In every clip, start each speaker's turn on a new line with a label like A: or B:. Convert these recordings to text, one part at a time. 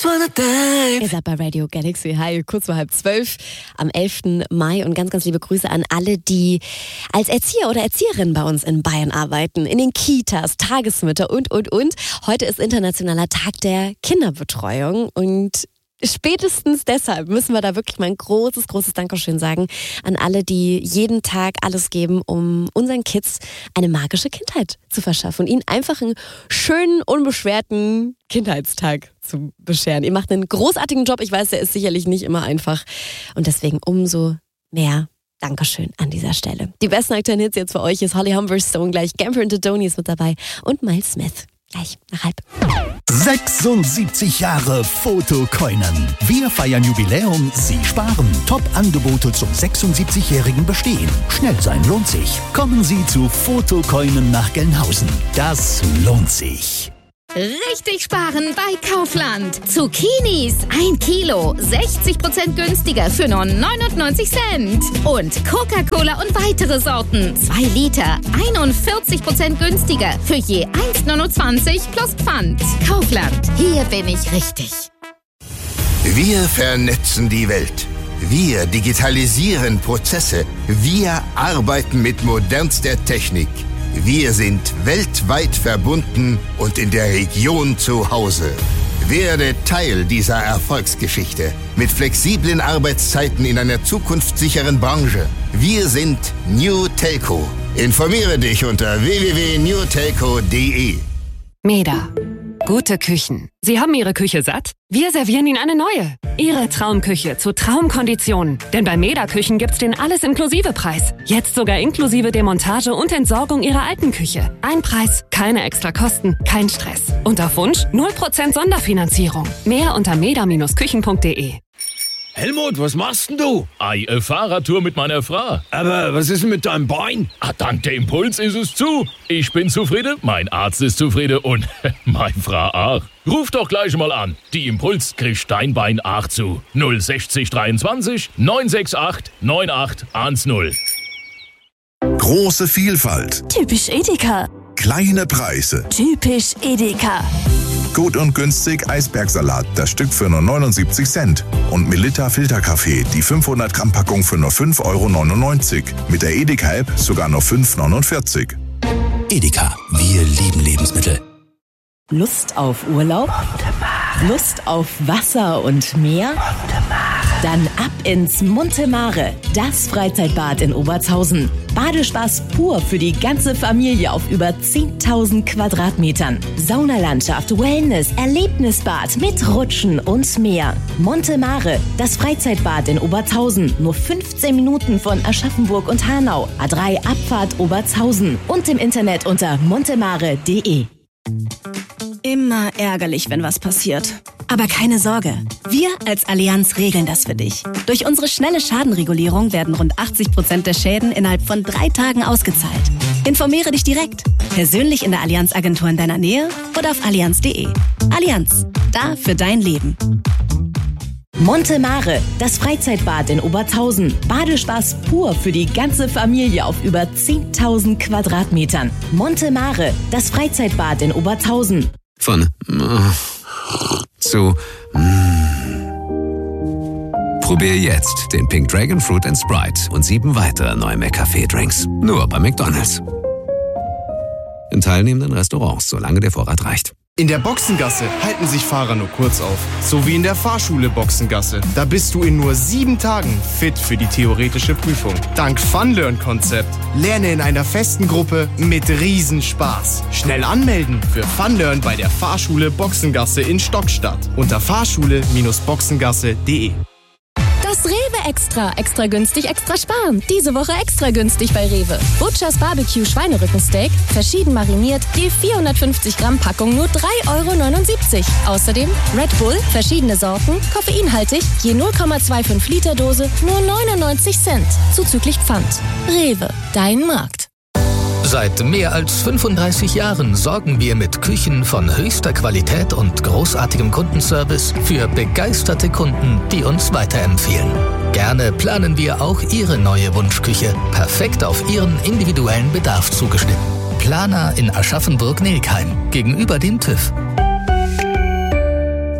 A: Ihr seid bei Radio Galaxy. Hi, kurz vor 11:30 am 11. Mai und ganz, ganz liebe Grüße an alle, die als Erzieher oder Erzieherin bei uns in Bayern arbeiten, in den Kitas, Tagesmütter und. Heute ist Internationaler Tag der Kinderbetreuung und spätestens deshalb müssen wir da wirklich mal ein großes Dankeschön sagen an alle, die jeden Tag alles geben, um unseren Kids eine magische Kindheit zu verschaffen und ihnen einfach einen schönen, unbeschwerten Kindheitstag zu bescheren. Ihr macht einen großartigen Job. Ich weiß, der ist sicherlich nicht immer einfach und deswegen umso mehr Dankeschön an dieser Stelle. Die besten aktuellen Hits jetzt für euch ist Holly Humberstone, gleich Gamper and Dodoni ist mit dabei und Miles Smith. Gleich nach 11:30.
B: 76 Jahre Fotokoinen. Wir feiern Jubiläum, Sie sparen. Top-Angebote zum 76-jährigen Bestehen. Schnell sein lohnt sich. Kommen Sie zu Fotokoinen nach Gelnhausen. Das lohnt sich.
C: Richtig sparen bei Kaufland. Zucchinis 1 Kilo, 60% günstiger für nur 99 Cent. Und Coca-Cola und weitere Sorten, 2 Liter, 41% günstiger für je 1,29 plus Pfand. Kaufland, hier bin ich richtig.
D: Wir vernetzen die Welt. Wir digitalisieren Prozesse. Wir arbeiten mit modernster Technik. Wir sind weltweit verbunden und in der Region zu Hause. Werde Teil dieser Erfolgsgeschichte mit flexiblen Arbeitszeiten in einer zukunftssicheren Branche. Wir sind New Telco. Informiere dich unter www.newtelco.de.
E: MEDA. Gute Küchen. Sie haben Ihre Küche satt? Wir servieren Ihnen eine neue. Ihre Traumküche zu Traumkonditionen. Denn bei MEDA-Küchen gibt's den Alles-Inklusive-Preis. Jetzt sogar inklusive Demontage und Entsorgung Ihrer alten Küche. Ein Preis, keine extra Kosten, kein Stress. Und auf Wunsch 0% Sonderfinanzierung. Mehr unter meda-küchen.de.
F: Helmut, was machst denn du?
G: Eine Fahrradtour mit meiner Frau.
F: Aber was ist denn mit deinem Bein?
G: Dank der Impuls ist es zu. Ich bin zufrieden, mein Arzt ist zufrieden und meine Frau auch. Ruf doch gleich mal an. Die Impuls kriegt dein Bein auch zu. 060 23 968 9810.
H: Große Vielfalt.
I: Typisch Edeka.
H: Kleine Preise.
I: Typisch Edeka.
H: Gut und günstig Eisbergsalat, das Stück für nur 79 Cent. Und Melitta Filterkaffee, die 500 Gramm Packung für nur 5,99 €. Mit der Edeka-App sogar nur 5,49 €.
B: Edeka, wir lieben Lebensmittel.
J: Lust auf Urlaub? Lust auf Wasser und Meer? Dann ab ins Monte Mare, das Freizeitbad in Obertshausen. Badespaß pur für die ganze Familie auf über 10.000 Quadratmetern. Saunalandschaft, Wellness, Erlebnisbad mit Rutschen und mehr. Monte Mare, das Freizeitbad in Obertshausen. Nur 15 Minuten von Aschaffenburg und Hanau. A3 Abfahrt Obertshausen. Und im Internet unter montemare.de.
I: Immer ärgerlich, wenn was passiert. Aber keine Sorge, wir als Allianz regeln das für dich. Durch unsere schnelle Schadenregulierung werden rund 80% der Schäden innerhalb von 3 Tagen ausgezahlt. Informiere dich direkt, persönlich in der Allianz-Agentur in deiner Nähe oder auf allianz.de. Allianz, da für dein Leben.
J: Monte Mare, das Freizeitbad in Obertshausen. Badespaß pur für die ganze Familie auf über 10.000 Quadratmetern. Monte Mare, das Freizeitbad in Obertshausen.
K: Von zu Probier jetzt den Pink Dragon Fruit and Sprite und 7 weitere neue McCafé-Drinks. Nur bei McDonald's. In teilnehmenden Restaurants, solange der Vorrat reicht.
L: In der Boxengasse halten sich Fahrer nur kurz auf. So wie in der Fahrschule Boxengasse. Da bist du in nur 7 Tagen fit für die theoretische Prüfung. Dank Funlearn-Konzept. Lerne in einer festen Gruppe mit Riesenspaß. Schnell anmelden für Funlearn bei der Fahrschule Boxengasse in Stockstadt. Unter fahrschule-boxengasse.de.
M: Das Rewe Extra. Extra günstig, extra sparen. Diese Woche extra günstig bei Rewe. Butchers Barbecue Schweinerückensteak, verschieden mariniert, je 450 Gramm Packung nur 3,79 €. Außerdem Red Bull, verschiedene Sorten, koffeinhaltig, je 0,25 Liter Dose, nur 99 Cent. Zuzüglich Pfand. Rewe, dein Markt.
N: Seit mehr als 35 Jahren sorgen wir mit Küchen von höchster Qualität und großartigem Kundenservice für begeisterte Kunden, die uns weiterempfehlen. Gerne planen wir auch Ihre neue Wunschküche, perfekt auf Ihren individuellen Bedarf zugeschnitten. Planer in Aschaffenburg-Nelkheim, gegenüber dem TÜV.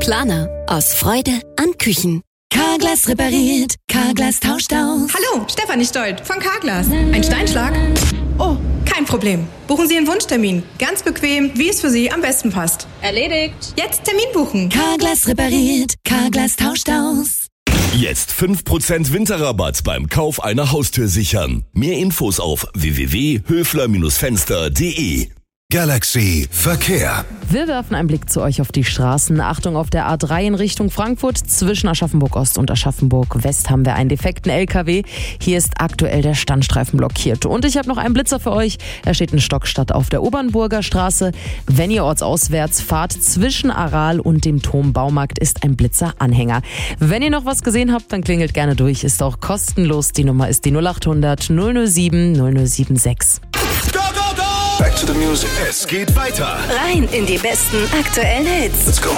A: Planer. Aus Freude an Küchen.
J: Carglass repariert, Carglass tauscht aus.
O: Hallo, Stefanie Stolt von Carglass. Ein Steinschlag? Oh, kein Problem. Buchen Sie einen Wunschtermin. Ganz bequem, wie es für Sie am besten passt. Erledigt. Jetzt Termin buchen.
J: Carglass repariert, Carglass tauscht aus.
P: Jetzt 5% Winterrabatt beim Kauf einer Haustür sichern. Mehr Infos auf www.höfler-fenster.de.
B: Galaxy Verkehr.
Q: Wir werfen einen Blick zu euch auf die Straßen. Achtung, auf der A3 in Richtung Frankfurt. Zwischen Aschaffenburg Ost und Aschaffenburg West haben wir einen defekten LKW. Hier ist aktuell der Standstreifen blockiert. Und ich habe noch einen Blitzer für euch. Er steht in Stockstadt auf der Obernburger Straße. Wenn ihr ortsauswärts fahrt, zwischen Aral und dem Turmbaumarkt ist ein Blitzer-Anhänger. Wenn ihr noch was gesehen habt, dann klingelt gerne durch. Ist auch kostenlos. Die Nummer ist die 0800 007 0076.
B: Back to the music. Es geht weiter.
J: Rein in die besten aktuellen Hits.
B: Let's go.